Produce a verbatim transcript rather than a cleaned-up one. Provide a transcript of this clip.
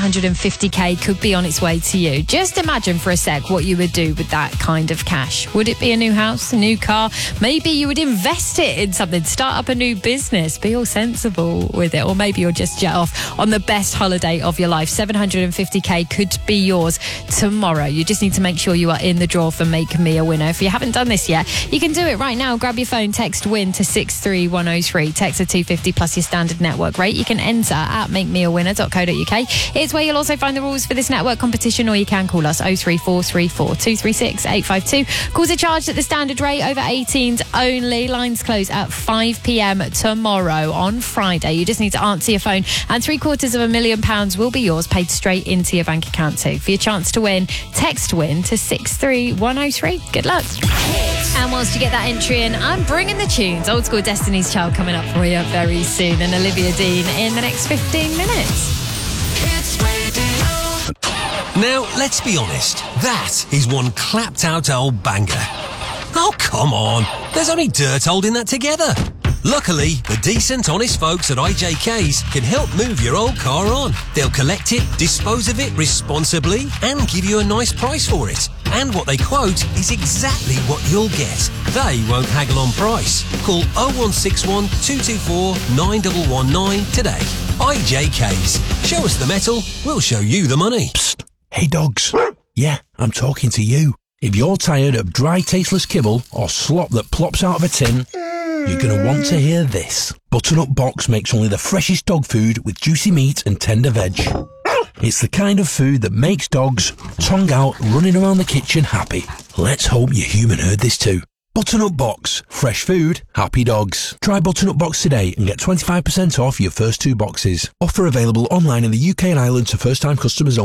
hundred fifty k could be on its way to you. Just imagine for a sec what you would do with that kind of cash. Would it be a new house, a new car? Maybe you would invest it in something, start up a new business, be all sensible with it. Or maybe you'll just jet off on the best holiday of your life. seven hundred fifty k could be yours tomorrow. You just need to make sure you are in the draw for Make Me a Winner. If you haven't done this yet, you can do it right now. Grab your phone, text WIN to six three one oh three. Text a two fifty plus your standard network rate. You can enter at make me a winner dot co dot uk. It's where you'll also find the rules for this network competition, or you can call us oh three four three four two three six eight five two. Calls are charged at the standard rate, over eighteens only. Lines close at five p.m. tomorrow on Friday. You just need to answer your phone and three quarters of a million pounds will be yours, paid straight into your bank account too. For your chance to win, text WIN to six three one oh three. Good luck. And whilst you get that entry in, I'm bringing the tunes. Old School Destiny's Child coming up for you very soon, and Olivia Dean in the next fifteen minutes. Now, let's be honest, that is one clapped out old banger. Oh, come on, there's only dirt holding that together. Luckily, the decent, honest folks at I J K's can help move your old car on. They'll collect it, dispose of it responsibly, and give you a nice price for it. And what they quote is exactly what you'll get. They won't haggle on price. Call oh one six one, two two four, nine one one nine today. I J K's. Show us the metal, we'll show you the money. Psst. Hey dogs. Yeah, I'm talking to you. If you're tired of dry, tasteless kibble or slop that plops out of a tin, you're going to want to hear this. Butternut Box makes only the freshest dog food with juicy meat and tender veg. It's the kind of food that makes dogs, tongue out, running around the kitchen happy. Let's hope your human heard this too. Butternut Box. Fresh food, happy dogs. Try Butternut Box today and get twenty-five percent off your first two boxes. Offer available online in the U K and Ireland to first-time customers only.